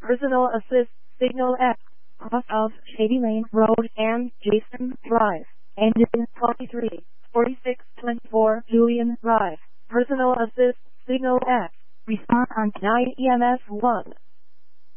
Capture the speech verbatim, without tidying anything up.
Personal Assist, Signal X, cross of Shady Lane Road and Jason Drive. Engine twenty-three, forty-six twenty-four Julian Drive. Personal Assist, Signal X. Respond on nine E M S one.